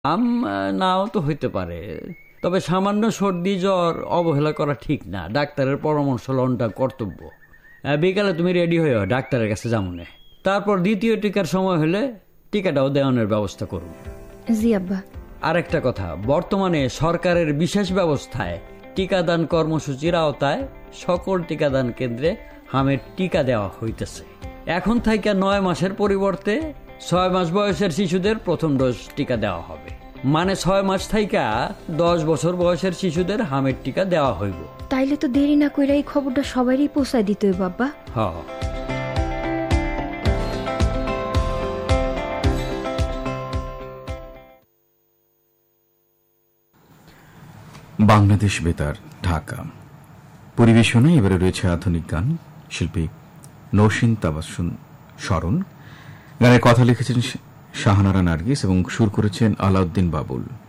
নাও তো হইতে পারে, তবে সামান্য সর্দি জ্বর অবহেলা করা ঠিক না। ডাক্তারের পরামর্শ লওয়াটা কর্তব্য। বিকালে তুমি রেডি হইও, ডাক্তারের কাছে যামুনে। তারপর দ্বিতীয় টিকার সময় হলে টিকাটাও দেওয়ানোর ব্যবস্থা করব। জি আব্বা। আরেকটা কথা, বর্তমানে সরকারের বিশেষ ব্যবস্থায় টিকাদান কর্মসূচির আওতায় সকল টিকাদান কেন্দ্রে হামের টিকা দেওয়া হইতেছে। এখন থেকে 9 মাসের পরিবর্তে 6 মাস বয়সের শিশুদের প্রথম ডোজ টিকা দেওয়া হবে। মানে 6 মাস থেকে 10 বছর বয়সের শিশুদের হামের টিকা দেওয়া হইব। তাইলে তো দেরি না কইরা এই খবরটা সবারই পৌঁছায় দিতে হইব আব্বা। হ্যাঁ। বাংলাদেশ বেতার, ঢাকা। পরিবেশনায় এবারে রয়েছে আধুনিক গান। শিল্পী নৌসিন তাবাসসুম স্মরণ। গানের কথা লিখেছেন শাহানারা নার্গিস এবং সুর করেছেন আলাউদ্দিন বাবুল।